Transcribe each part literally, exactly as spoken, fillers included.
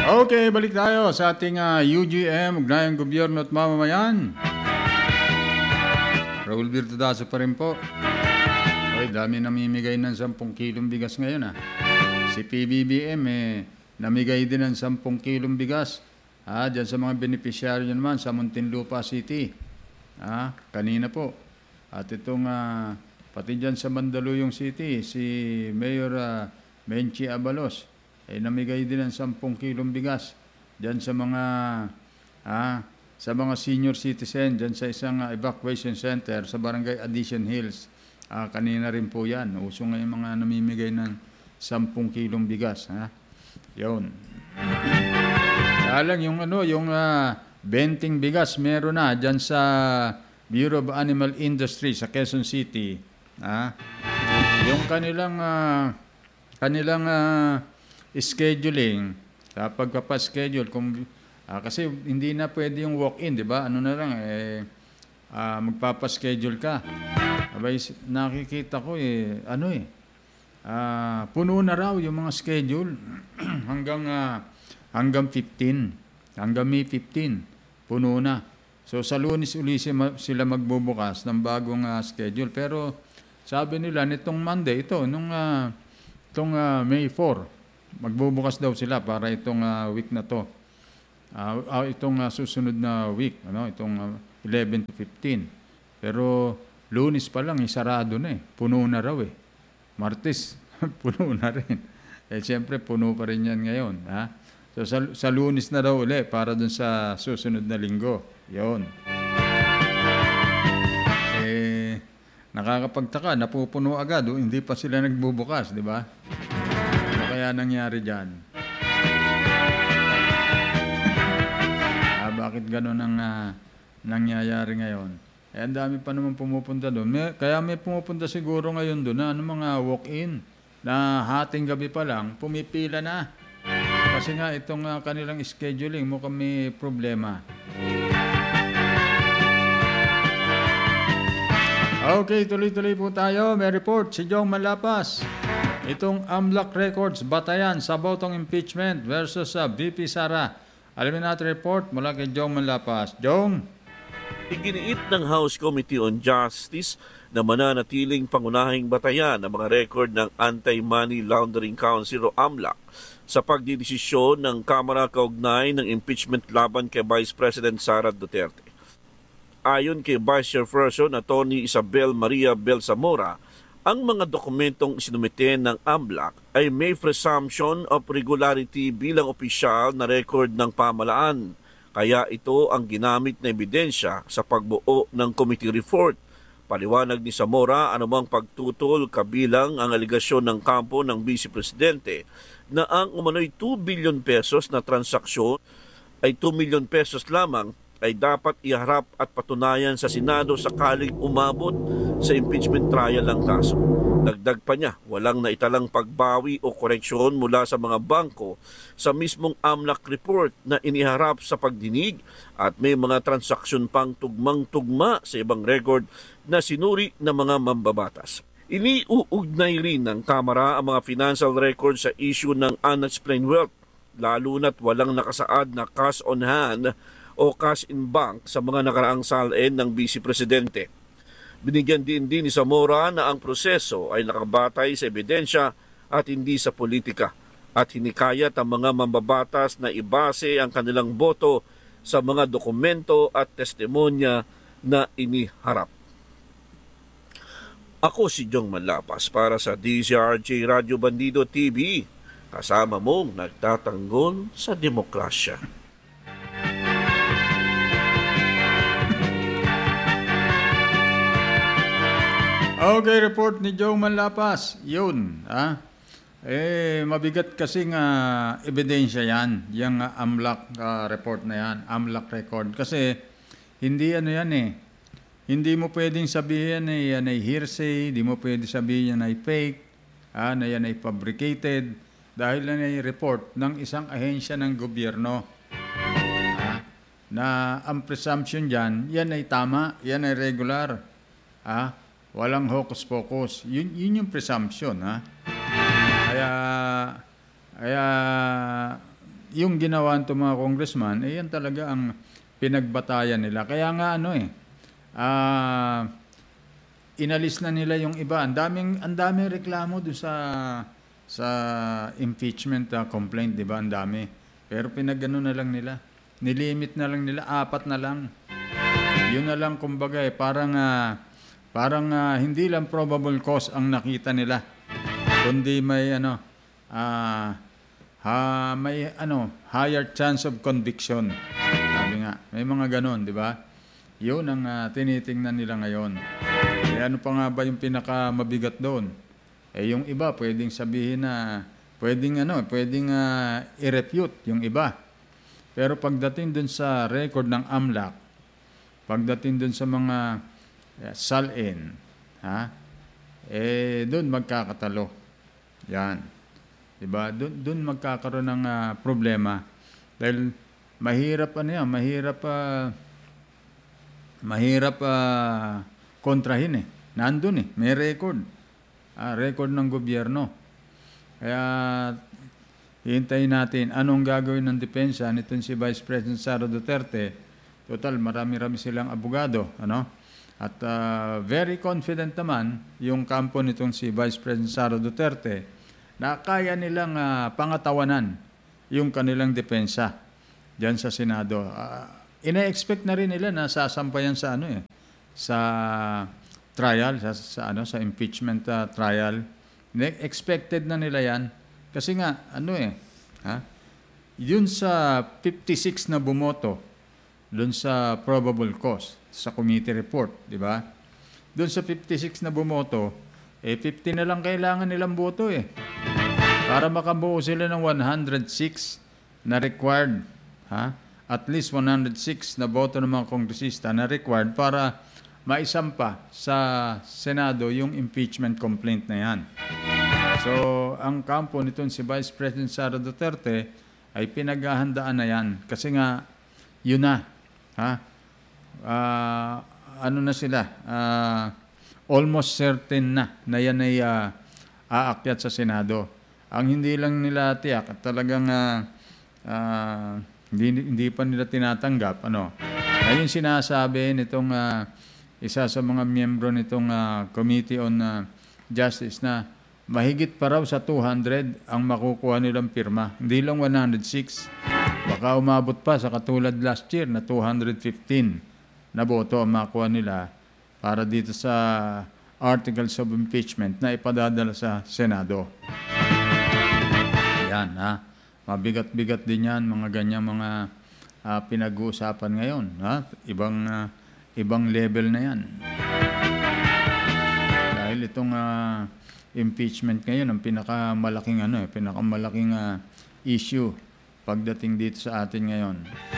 Okay, balik tayo sa ating uh, U G M, Ugnayang Gobyerno at Mamamayan. Raul Virtudaso pa rin po. Oy, dami namimigay ng sampung kilong bigas ngayon ah. Si P B B M eh, namigay din ng sampung kilong bigas. Ah, dyan sa mga beneficiaryo naman sa Muntinlupa City. Ah, kanina po. At itong uh, pati dyan sa Mandaluyong City, si Mayor uh, Menchi Abalos, eh namigay din ng sampung kilong bigas diyan sa mga ah, sa mga senior citizen diyan sa isang uh, evacuation center sa Barangay Addition Hills. Ah, kanina rin po 'yan. Uso ngayon mga namimigay ng sampung kilong bigas, ha. 'Yon. Alang yung ano, yung uh, benting bigas meron na diyan sa Bureau of Animal Industry sa Quezon City. Ah, yung kanilang uh, kanilang uh, scheduling, kapag pa-schedule, kung, ah, kasi hindi na pwede yung walk-in, di ba? Ano na lang, eh, ah, magpapaschedule ka. Abay, nakikita ko eh, ano eh, ah, puno na raw yung mga schedule hanggang, ah, hanggang fifteen, hanggang May fifteen, puno na. So sa Lunes uli sila magbubukas ng bagong uh, schedule. Pero sabi nila, nitong Monday, ito, nung uh, itong uh, May four, magbubukas daw sila para itong uh, week na to. Uh, uh, itong uh, susunod na week, ano, itong uh, eleven to fifteen. Pero Lunes pa lang, isarado na eh. Puno na raw eh. Martes, puno na rin. Eh siyempre, puno pa rin yan ngayon. Ha? So sa, sa Lunes na daw uli para dun sa susunod na linggo. Yun. Eh, nakakapagtaka, napupuno agad. Oh, hindi pa sila nagbubukas, di ba? Kaya nangyari dyan? Ah, bakit gano'n ang uh, nangyayari ngayon? Eh, ang dami pa naman pumupunta doon. May, kaya may pumupunta siguro ngayon doon na ano, mga walk-in na hating gabi pa lang, pumipila na. Kasi nga itong uh, kanilang scheduling mukhang may problema. Okay, tuloy-tuloy po tayo. May report si Jong Malapas. Itong AMLAC Records, batayan sa botong impeachment versus sa V P Sara. Alamin natin report mula kay Jong Malapas. Jong? Iginiit ng House Committee on Justice na mananatiling pangunahing batayan ang mga record ng Anti-Money Laundering Council o AMLAC sa pagdidesisyon ng Kamara kaugnay ng impeachment laban kay Vice President Sara Duterte. Ayon kay Vice Chairperson Atty. Isabel Maria Belsamora, ang mga dokumentong sinumite ng AMLAC ay may presumption of regularity bilang opisyal na record ng pamalaan. Kaya ito ang ginamit na ebidensya sa pagbuo ng committee report. Paliwanag ni Zamora, anumang pagtutol kabilang ang aligasyon ng kampo ng Vice Presidente na ang umano'y two billion pesos na transaksyon ay two million pesos lamang ay dapat iharap at patunayan sa Senado sakaling umabot sa impeachment trial ang kaso. Dagdag pa niya, walang naitalang pagbawi o koreksyon mula sa mga bangko sa mismong AMLAC report na iniharap sa pagdinig at may mga transaksyon pang tugmang-tugma sa ibang record na sinuri ng mga mambabatas. Iniuugnay rin ng Kamara ang mga financial records sa issue ng unexplained wealth, lalo na't walang nakasaad na cash on hand o cash in bank sa mga nakaraang salin ng Vice Presidente. Binigyan din din ni Zamora na ang proseso ay nakabatay sa ebidensya at hindi sa politika at hinikayat ang mga mambabatas na ibase ang kanilang boto sa mga dokumento at testimonya na iniharap. Ako si Jong Malapas para sa D Z R J Radio Bandido T V, kasama mong nagtatanggol sa demokrasya. Okay, report ni Jong Malapas. Yun, ah. Eh, mabigat kasing uh, ebidensya yan, yung uh, AMLAC uh, report na yan, AMLAC record. Kasi, hindi ano yan eh. Hindi mo pwedeng sabihin na yan ay hearsay, hindi mo pwedeng sabihin yan ay fake, ah, na yan ay fabricated, dahil yan ay report ng isang ahensya ng gobyerno. Ah, na ang presumption dyan, yan ay tama, yan ay regular. Ah, walang hocus-pocus. Yun, yun yung presumption, ha? Kaya, kaya yung ginawa ng mga congressman, eh yan talaga ang pinagbatayan nila. Kaya nga ano eh, ah, inalis na nila yung iba. Ang daming, ang daming reklamo doon sa sa impeachment ah, complaint, di ba? Ang dami. Pero pinagano na lang nila. Nilimit na lang nila, apat na lang. Yun na lang kumbaga eh, parang ah, parang ah, hindi lang probable cause ang nakita nila, kundi may ano, ah, ha, may ano, higher chance of conviction. Sabi nga, may mga ganon, di ba? Yun ang ah, tinitingnan nila ngayon. Eh ano pa nga ba yung pinakamabigat doon? Eh yung iba, pwedeng sabihin na, pwedeng ano, pwedeng ah, i-refute yung iba. Pero pagdating dun sa record ng AMLAC, pagdating dun sa mga eh, salin, ha? Eh doon magkakatalo. Yan. 'Di ba? Doon doon magkakaroon ng ah, problema dahil mahirap ano yan, mahirap pa mahirap pa kontrahin eh. Nandun eh, may record. Ah, record ng gobyerno. Kaya hintayin natin anong gagawin ng depensa nitong si Vice President Sara Duterte. Total, marami-rami silang abogado, ano? At uh, very confident naman yung kampo nitong si Vice President Sara Duterte na kaya nilang uh, pangatawanan yung kanilang depensa diyan sa Senado. Uh, ina-expect na rin nila na sasampayan sa ano eh, sa trial, sa, sa ano, sa impeachment uh, trial. Expected na nila 'yan kasi nga ano eh, ha? Yun sa fifty-six na bumoto doon sa probable cause sa committee report, di ba? Doon sa fifty-six na bumoto, eh fifty na lang kailangan nilang boto eh. Para makabuo sila ng one hundred six na required, ha? At least one hundred six na boto ng mga kongresista na required para maisampa sa Senado yung impeachment complaint na yan. So, ang kampo nitong si Vice President Sara Duterte ay pinaghahandaan na yan. Kasi nga, yun na. Ha? Uh, ano na sila? Uh, almost certain na na yan ay uh, aakyat sa Senado. Ang hindi lang nila tiyak at talagang uh, uh, hindi, hindi pa nila tinatanggap. Ano? Ayun sinasabi nitong uh, isa sa mga miyembro nitong uh, Committee on uh, Justice na mahigit pa raw sa two hundred ang makukuha nilang pirma. Hindi lang one hundred six. Baka umabot pa sa katulad last year na two hundred fifteen na boto ang makuha nila para dito sa articles of impeachment na ipadadala sa Senado. Yan, ha? Mabigat-bigat din yan, mga ganyang mga uh, pinag-uusapan ngayon. Ha? Ibang, uh, ibang level na yan. Dahil itong uh, impeachment ngayon, ang pinakamalaking, ano, eh, pinakamalaking uh, issue pagdating dito sa atin ngayon.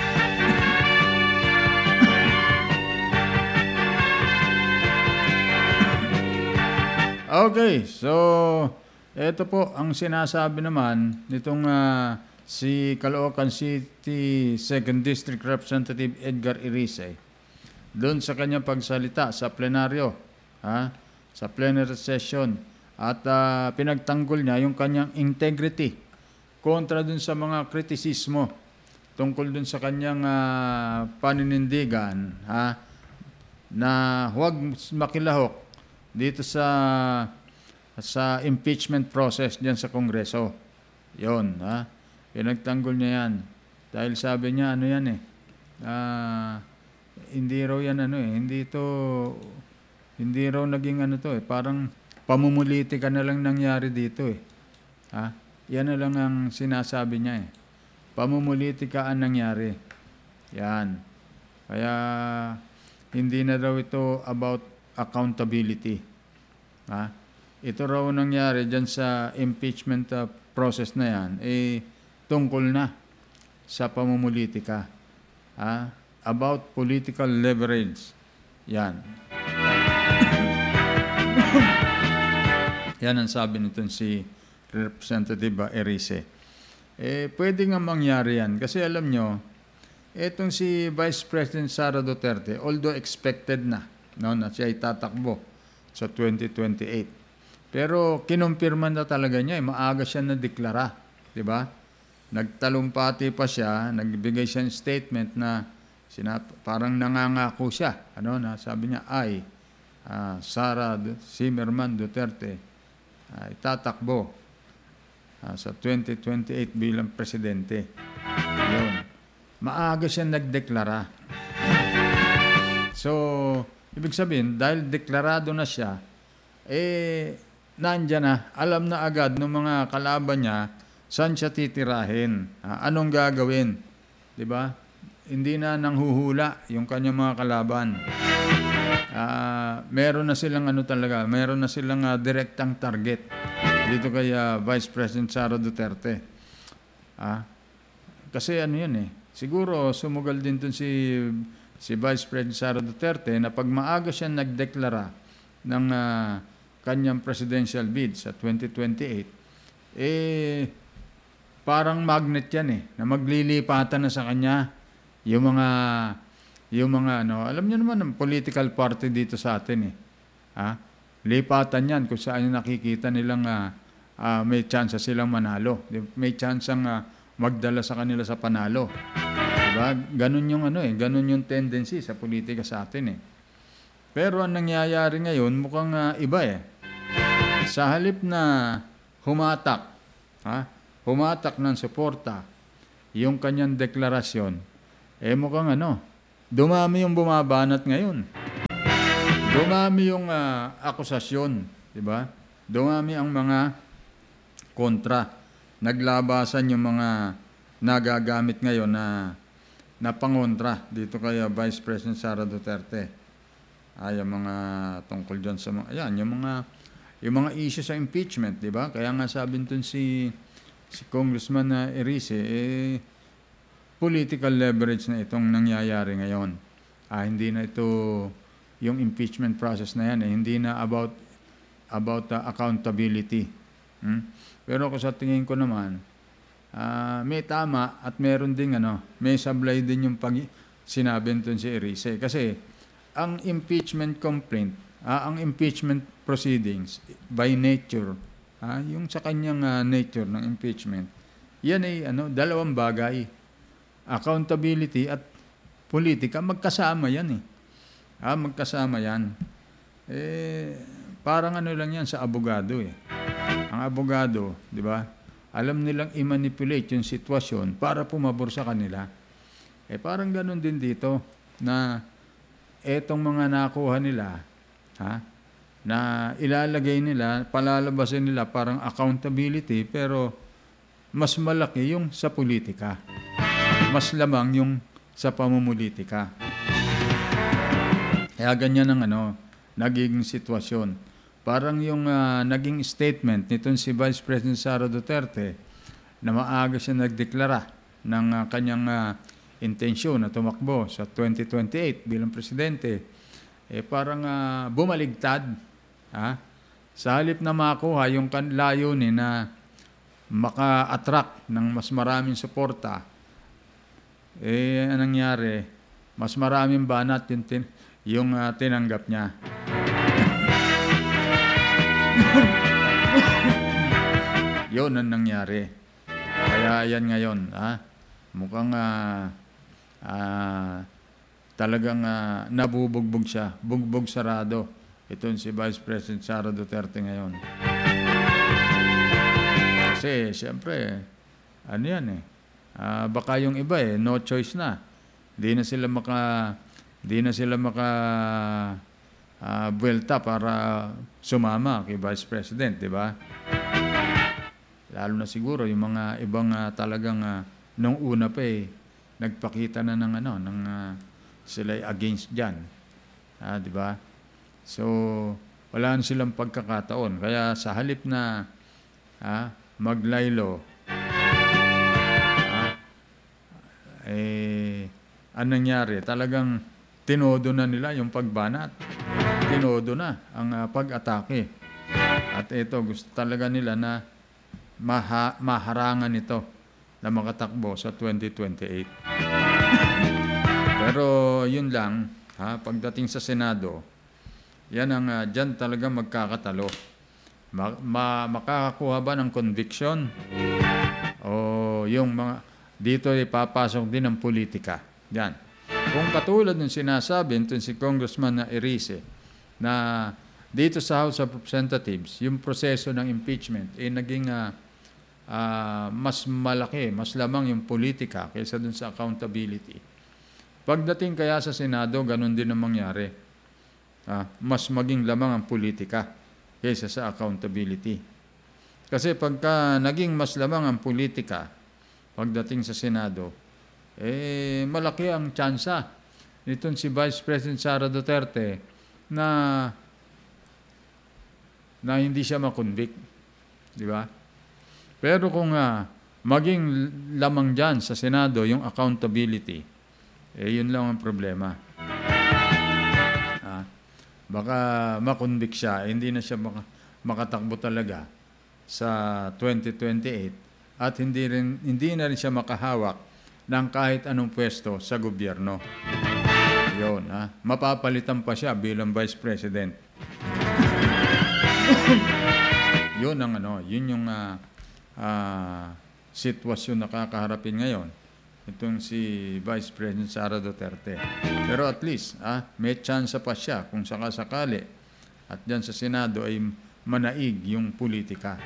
Okay, so ito po ang sinasabi naman nitong uh, si Caloocan City second District Representative Edgar Irice doon sa kanyang pagsalita sa plenaryo, ha? Sa plenary session at uh, pinagtanggol niya yung kanyang integrity kontra dun sa mga kritisismo tungkol dun sa kanyang uh, paninindigan, ha, na huwag makilahok dito sa sa impeachment process diyan sa Kongreso. Yon, ha. Pinagtanggol niya yan. Dahil sabi niya, ano yan eh, uh, hindi raw yan ano eh, hindi to, hindi raw naging ano to eh, parang pamumuliti ka na lang nangyari dito eh. Ha? Yan na lang ang sinasabi niya eh. Pamumulitika ang nangyari. Yan. Kaya hindi na daw ito about accountability. Ha? Ito raw nangyari dyan sa impeachment uh, process na yan, eh tungkol na sa pamumulitika. Ha? About political leverage. Yan. Yan ang sabi nitong si Representative Irice. Eh, pwede nga mangyari yan. Kasi alam nyo, etong si Vice President Sara Duterte, although expected na, no, na siya ay tatakbo sa twenty twenty-eight. Pero kinumpirman na talaga niya, eh, maaga siya na deklara. Diba? nagtalumpati pa siya, nagbigay siya ng statement na sinap, parang nangangako siya. Ano na sabi niya, ay, ah, Sara Du- Zimmerman Duterte ay tatakbo ah, sa twenty twenty-eight bilang presidente. Yun. Maaga siya nagdeklara. So, ibig sabihin, dahil deklarado na siya, eh, nandyan na, alam na agad ng mga kalaban niya, saan siya titirahin, ah, anong gagawin. Diba? Hindi na nanghuhula yung kanyang mga kalaban. Ah, meron na silang ano talaga, meron na silang ah, direktang target dito kay ah, Vice President Sara Duterte. Ah, kasi ano yun eh, siguro sumugal din dun si, si Vice President Sara Duterte na pag maaga siya nagdeklara ng ah, kanyang presidential bid sa twenty twenty-eight, eh, parang magnet yan eh, na maglilipatan na sa kanya yung mga, yung mga ano, alam niyo naman ang political party dito sa atin eh. Ha? Lipatan yan kung saan yung nakikita nilang ah, ah, may chance silang manalo. May chance ang ah, magdala sa kanila sa panalo. Diba? Ganun yung ano eh, ganun yung tendency sa politika sa atin eh. Pero ang nangyayari ngayon mukhang ah, iba eh. Sa halip na humatak, ha? Humatak ng suporta yung kanyang deklarasyon, eh mukhang ano, dumami yung bumabanat ngayon. Dumami yung uh, akusasyon, di ba? Dumami ang mga kontra. Naglabasan yung mga nagagamit ngayon na na pangontra dito kay uh, Vice President Sara Duterte. Ay, yung mga tungkol dyan sa mga, ayan, yung mga, yung mga issue sa impeachment, di ba? Kaya nga sabi nito si, si Congressman na uh, Erice, eh, political leverage na itong nangyayari ngayon. Ah, hindi na ito yung impeachment process na yan, eh, hindi na about about uh, accountability. Hmm? Pero kung sa tingin ko naman, uh, may tama at meron ding ano, may sablay din yung pag sinabi nito si Erice. Kasi ang impeachment complaint, uh, ang impeachment proceedings by nature, uh, yung sa kanyang uh, nature ng impeachment, yan ay ano, dalawang bagay. Accountability at politika, magkasama yan eh. Ah, magkasama yan. Eh, parang ano lang yan sa abogado eh. Ang abogado, di ba, alam nilang i-manipulate yung sitwasyon para pumabor sa kanila. Eh, parang ganun din dito na etong mga nakuha nila, ha, na ilalagay nila, palalabasin nila parang accountability, pero mas malaki yung sa politika. Mas lamang yung sa pamumulitika. Kaya ganyan ang ano, naging sitwasyon. Parang yung uh, naging statement nitong si Vice President Sara Duterte na maaga siya nagdeklara ng uh, kanyang uh, intensyon na tumakbo sa twenty twenty-eight bilang presidente, eh parang uh, bumaligtad. Ha? Sa halip na makuha yung layunin na maka-attract ng mas maraming suporta, eh, anong nangyari? Mas maraming banat yung, tin- yung uh, tinanggap niya. Yun ang nangyari. Kaya yan ngayon, ha? Mukhang uh, uh, talagang uh, nabubugbog siya. Bugbog sarado. Ito si Vice President Sara Duterte ngayon. Kasi, siyempre, ano yan eh. Uh, baka yung iba eh, no choice na. Di na sila maka, di na sila maka uh, buwelta para sumama kay Vice President, di ba? Lalo na siguro yung mga ibang uh, talagang uh, nung una pa eh, nagpakita na ng ano, ng uh, sila against diyan. Ah, di ba? So, wala na silang pagkakataon. Kaya sa halip na ah, maglaylo, eh, anong nangyari? Talagang tinodo na nila yung pagbanat. Tinodo na ang uh, pag-atake. At ito, gusto talaga nila na maha, maharangan ito na makatakbo sa twenty twenty-eight. Pero yun lang, ha, pagdating sa Senado, yan ang uh, dyan talaga magkakatalo. Ma- ma- makakakuha ba ng conviction? O yung mga dito ay papasok din ang politika. Yan. Kung katulad ng sinasabi nito si Congressman na Erice na dito sa House of Representatives, yung proseso ng impeachment ay eh, naging uh, uh, mas malaki, mas lamang yung politika kaysa dun sa accountability. Pagdating kaya sa Senado, ganun din ang mangyari. Uh, mas maging lamang ang politika kaysa sa accountability. Kasi pagka naging mas lamang ang politika pagdating sa Senado, eh malaki ang tsansa nitong si Vice President Sara Duterte na na hindi siya makonvict. Di ba? Pero kung uh, maging lamang dyan sa Senado yung accountability, eh yun lang ang problema. Ah, baka makonvict siya, eh, hindi na siya maka, makatakbo talaga sa twenty twenty-eight at hindi rin hindi na rin siya makahawak ng kahit anong pwesto sa gobyerno. Yun, ha? Mapapalitan pa siya bilang Vice President. Yun ang ano, yun yung uh, uh, sitwasyon na kakaharapin ngayon itong si Vice President Sara Duterte. Pero at least, ah, may chance pa siya kung sakasakali at dyan sa Senado ay manaig yung politika.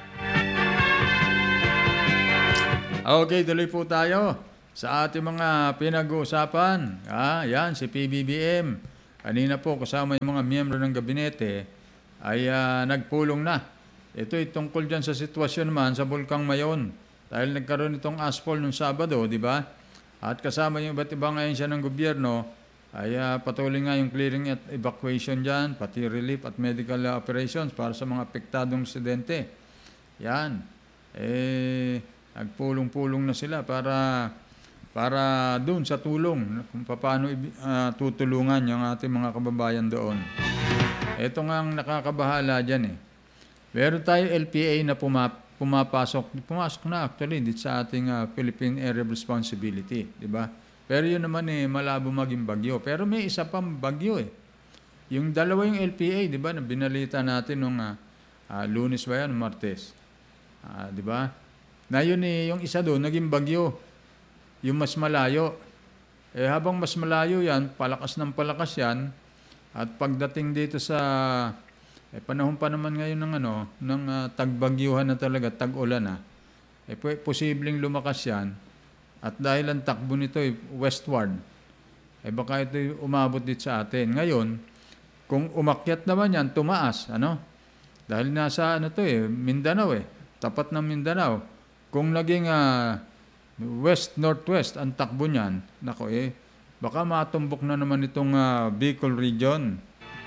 Okay, tuloy po tayo sa ating mga pinag-uusapan. Ah, yan, si P B B M. Kanina po kasama yung mga miyembro ng gabinete ay uh, nagpulong na. Ito ay tungkol dyan sa sitwasyon naman sa Bulkang Mayon. Dahil nagkaroon itong asphalt nung Sabado, di ba? At kasama yung iba't ibang ahensya ng gobyerno ay uh, patuloy nga yung clearing at evacuation dyan, pati relief at medical uh, operations para sa mga apektadong residente. Yan. Eh, nagpulong-pulong na sila para para doon sa tulong kung paano uh, tutulungan yung ating mga kababayan doon. Ito nga ang nakakabahala dyan eh. Meron tayo L P A na pumap pumapasok, pumasok na actually dito sa ating uh, Philippine Area of Responsibility, di ba? Pero yun naman eh, malabo maging bagyo. Pero may isa pang bagyo eh. Yung dalawa yung L P A, di ba, na binalita natin nung uh, uh, Lunes ba yan, Martes. Uh, di ba? Na yun eh, yung isa doon, naging bagyo. Yung mas malayo. Eh habang mas malayo yan, palakas ng palakas yan, at pagdating dito sa Eh, panahon pa naman ngayon ng ano, ng uh, tagbagyuhan na talaga, tag-ulan na. Eh, posibleng lumakas yan. At dahil ang takbo nito ay westward, eh baka ito umabot dito sa atin. Ngayon, kung umakyat naman yan, tumaas, ano? Dahil nasa ano to eh, Mindanao eh, tapat ng Mindanao. Kung naging uh, west-northwest ang takbo niyan, nako eh, baka matumbok na naman itong uh, Bicol region.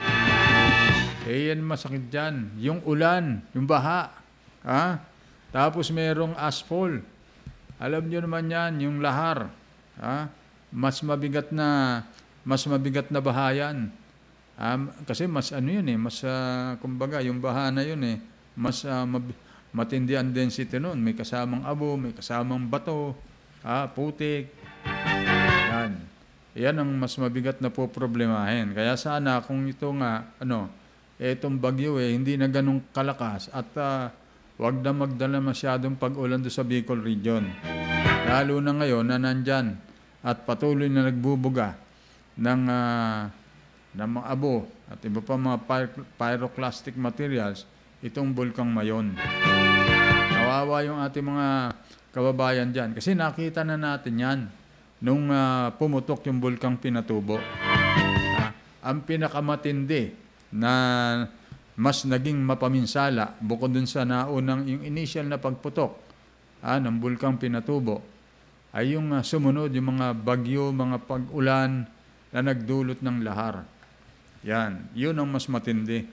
Eh, yan masakit dyan. Yung ulan, yung baha. Ha? Tapos merong asphalt. Alam nyo naman yan, yung lahar. Ha? Mas mabigat na, mas mabigat na baha yan. Um, kasi mas ano yun eh, mas, uh, kumbaga, yung baha na yun eh, mas uh, mab- matindi ang density nun. May kasamang abo, may kasamang bato, ha? Putik. Yan. Yan ang mas mabigat na po problemahin. Kaya sana kung ito nga, ano, etong bagyo eh, hindi na ganun kalakas at uh, wag na magdala masyadong pag-ulan doon sa Bicol region. Lalo na ngayon na nandyan at patuloy na nagbubuga ng, uh, ng mga abo at iba pa mga py- pyroclastic materials itong Bulkang Mayon. Nawawa yung ating mga kababayan dyan kasi nakita na natin yan nung uh, pumutok yung Bulkang Pinatubo. Uh, ang pinakamatindi na mas naging mapaminsala bukod dun sa naunang yung initial na pagputok ah, ng Bulkang Pinatubo ay yung uh, sumunod yung mga bagyo, mga pag-ulan na nagdulot ng lahar. Yan, yun ang mas matindi.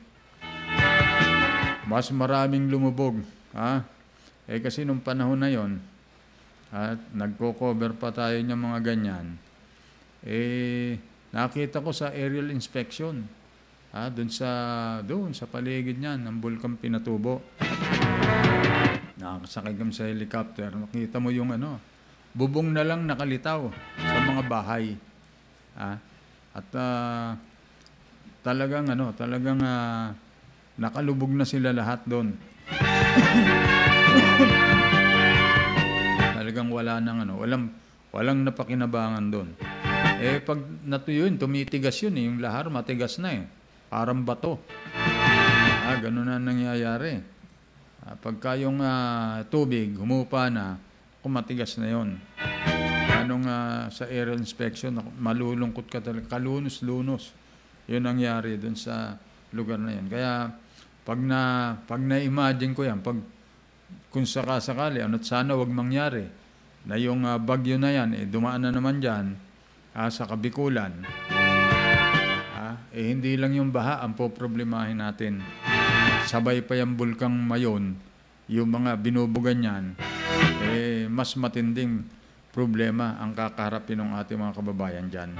Mas maraming lumubog. Ah. Eh kasi nung panahon na yon, at nagko-cover pa tayo ng mga ganyan, eh nakita ko sa aerial inspection, Ah, doon sa doon sa paligid niyan ng Bulkang Pinatubo. Nakasakay kami sa helicopter, nakita mo yung ano, bubong na lang nakalitaw sa mga bahay. Ah, at uh, talagang ano, talagang uh, nakalubog na sila lahat doon. talagang wala nang ano, walang, walang napakinabangan doon. Eh, pag natuyo yun, tumitigas yun eh. Yung lahar, matigas na eh. Parang bato. Ah, ganun na nangyayari. Ah, pagka yung ah, tubig, humupa na, kung matigas na yun. Anong ah, sa aerial inspection, malulungkot ka talaga. Kalunos-lunos. Yun nangyari doon sa lugar na yan. Kaya, pag na, pag na-imagine ko yan, pag kung sakasakali, ano't sana wag mangyari, na yung ah, bagyo na yan, eh, dumaan na naman dyan, ah, sa Kabikulan, ah, eh, hindi lang yung baha ang poproblemahin natin. Sabay pa yung bulkang Mayon, yung mga binubugan yan, eh, mas matinding problema ang kakaharapin ng ating mga kababayan dyan.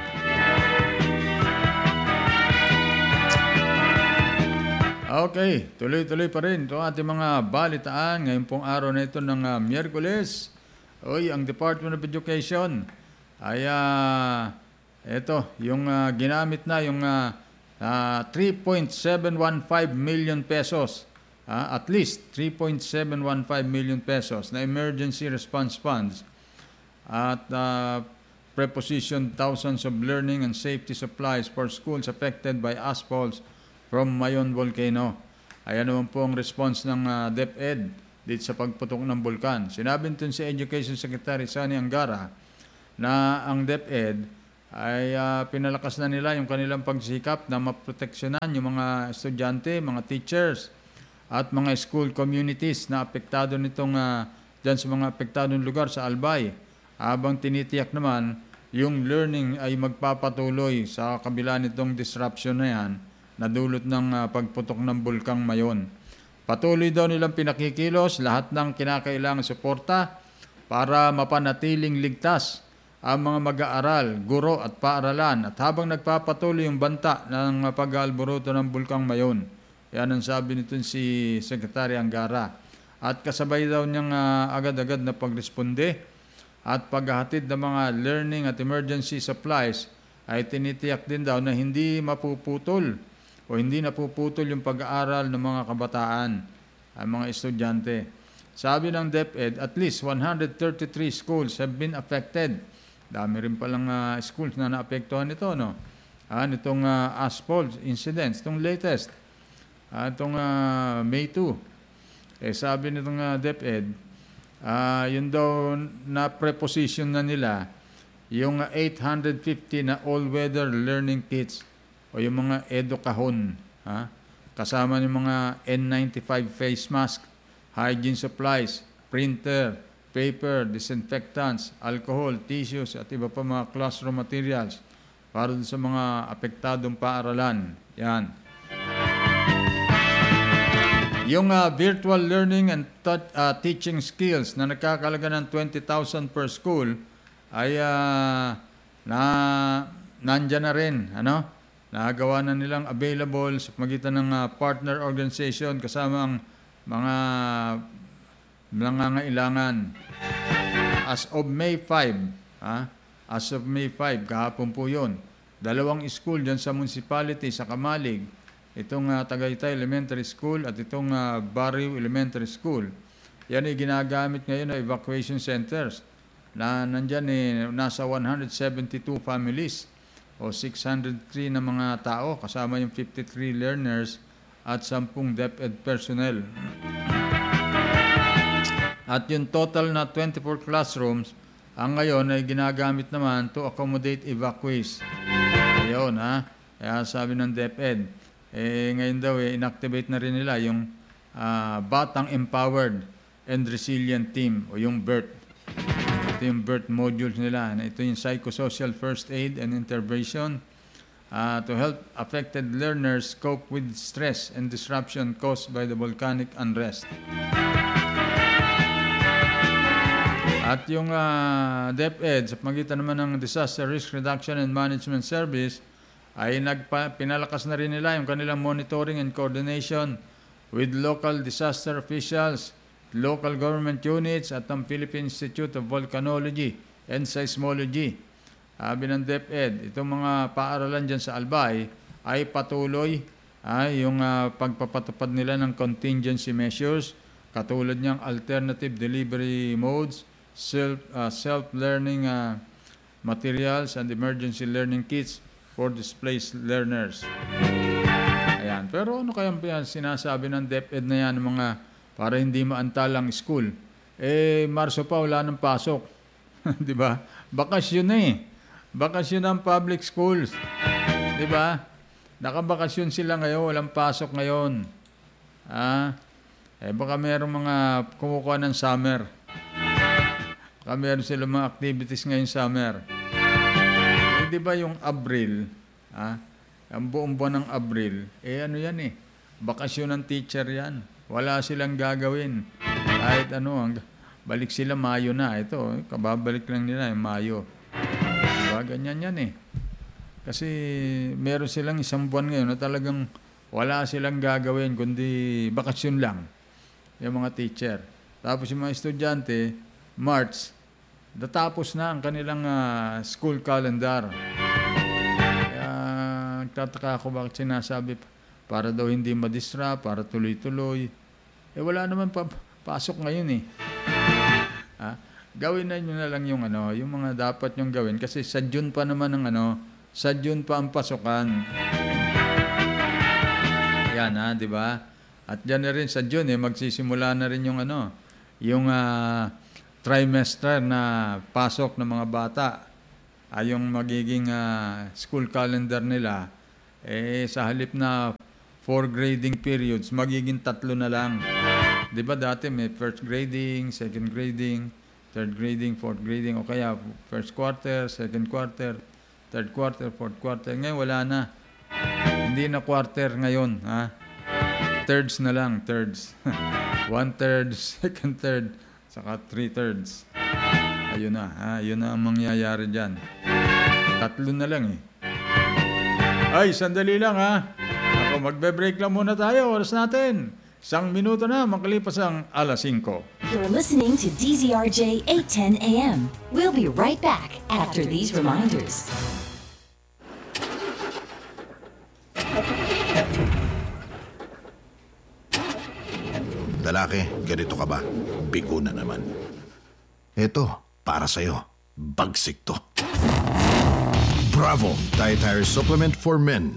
Okay, tuloy-tuloy pa rin itong ating mga balitaan ngayong pong araw na ito ng uh, Miyerkules. Oy, ang Department of Education ay uh, ito, yung uh, ginamit na yung uh, uh, three point seven one five million pesos, uh, at least three point seven one five million pesos na emergency response funds at uh, preposition thousands of learning and safety supplies for schools affected by asphalts from Mayon Volcano. Ayan naman po ang response ng uh, DepEd dito sa pagputok ng bulkan. Sinabi nito si Education Secretary Sani Angara na ang DepEd ay uh, pinalakas na nila yung kanilang pagsikap na maproteksyonan yung mga estudyante, mga teachers, at mga school communities na apektado nitong uh, dyan sa mga apektadong lugar sa Albay. Habang tinitiyak naman, yung learning ay magpapatuloy sa kabila nitong disruption na yan na dulot ng uh, pagputok ng bulkang Mayon. Patuloy daw nilang pinakikilos lahat ng kinakailangang suporta para mapanatiling ligtas ang mga mag-aaral, guro at paaralan at habang nagpapatuloy yung banta ng pag-aalboruto ng bulkang Mayon. Yan ang sabi nito si Secretary Angara. At kasabay daw niyang uh, agad-agad na pagresponde at paghahatid ng mga learning at emergency supplies ay tinitiyak din daw na hindi mapuputol o hindi napuputol yung pag-aaral ng mga kabataan, ang mga estudyante. Sabi ng DepEd, at least one hundred thirty-three schools have been affected. Dami rin palang uh, schools na naapektuhan nito, no? Ah, nitong uh, asphalt incidents, itong latest, ah, itong uh, May two. Eh, sabi nitong uh, DepEd, uh, yun daw na preposition na nila yung uh, eight hundred fifty na all-weather learning kits o yung mga edukahon, ha? Kasama yung mga N ninety-five face mask, hygiene supplies, printer, paper, disinfectants, alcohol, tissues at iba pa mga classroom materials para sa mga apektadong paaralan. Yan. Yung uh, virtual learning and t- uh, teaching skills na nagkakalaga ng twenty thousand per school ay uh, na nandyan na rin, ano? Nagawa na nilang available sa magitan ng uh, partner organization kasama ang mga nangangailangan. As of May fifth, ha? As of May fifth, kahapon po yun, dalawang school dyan sa municipality sa Kamalig, itong uh, Tagaytay Elementary School at itong uh, Barrio Elementary School. Yan ay ginagamit ngayon na evacuation centers na nandyan eh, nasa one hundred seventy-two families o six hundred three na mga tao, kasama yung fifty-three learners at ten DepEd personnel. At yung total na twenty-four classrooms, ang ngayon ay ginagamit naman to accommodate evacuees. Ayun, ha? Kaya sabi ng DepEd, eh, ngayon daw, eh, inactivate na rin nila yung uh, Batang Empowered and Resilient Team o yung BERT. Ito yung BERT modules nila. Ito yung psychosocial first aid and intervention uh, to help affected learners cope with stress and disruption caused by the volcanic unrest. At yung uh, DepEd, sa pagitan naman ng Disaster Risk Reduction and Management Service, ay nagpa, pinalakas na rin nila yung kanilang monitoring and coordination with local disaster officials, local government units at ang Philippine Institute of Volcanology and Seismology. Sabi ng DepEd, itong mga paaralan dyan sa Albay ay patuloy ay yung uh, pagpapatupad nila ng contingency measures katulad niyang alternative delivery modes, self, uh, self-learning uh, materials and emergency learning kits for displaced learners. Ayan. Pero ano kaya sinasabi ng DepEd na yan, mga para hindi maantalang school? Eh, Marso pa, wala nang pasok. Di ba? Bakasyon na eh. Bakasyon ng public schools. Di ba? Nakabakasyon sila ngayon, walang pasok ngayon. Ah, eh baka mayroong mga kumukuha ng summer. Baka mayroon sila mga activities ngayong summer. Eh, di ba yung Abril, ah, ang buong buwan ng Abril, eh ano yan eh, bakasyon ng teacher yan. Wala silang gagawin. Kahit ano, ang, balik sila Mayo na. Ito, kababalik lang nila yung Mayo. Diba? Ganyan yan eh. Kasi meron silang isang buwan ngayon na talagang wala silang gagawin kundi bakasyon lang yung mga teacher. Tapos yung mga estudyante, March, natapos na ang kanilang uh, school calendar. Kaya nagtataka ako bakit sinasabi para daw hindi madistra, para tuloy-tuloy. Eh wala naman pa pasok ngayon eh. Ha? Gawin na nyo na lang yung ano, yung mga dapat nyong gawin kasi sa June pa naman ang ano, sa June pa ang pasukan. Yan ha, di ba? At diyan na rin sa June eh magsisimula na rin yung ano, yung uh, trimester na pasok ng mga bata. Ay yung magiging uh, school calendar nila eh sa halip na four grading periods, magiging tatlo na lang. Di ba dati may first grading, second grading, third grading, fourth grading, o kaya first quarter, second quarter, third quarter, fourth quarter. Ngayon wala na. Hindi na quarter ngayon. Ha? Thirds na lang, thirds. One third, second third, saka three thirds. Ayun na. Ha? Ayun na ang mangyayari dyan. Tatlo na lang eh. Ay, sandali lang ha. Ako, magbe-break lang muna tayo. Oras natin. Isang minuto na, makalipas ang alas singko. You're listening to D Z R J eight ten A M. We'll be right back after these reminders. Lalaki, ganito ka ba? Bigo na naman. Eto, para sa'yo. Bagsik to. Bravo! Dietary Supplement for Men.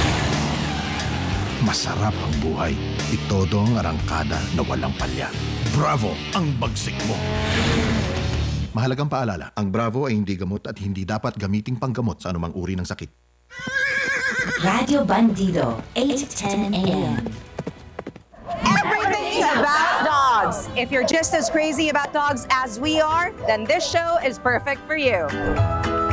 Masarap ang buhay. Itodo ang arangkada na walang palya. Bravo! Ang bagsik mo. Mahalagang paalala, ang Bravo ay hindi gamot at hindi dapat gamiting panggamot sa anumang uri ng sakit. Radio Bandido, eight ten A M. Everything about dogs. If you're just as crazy about dogs as we are, then this show is perfect for you.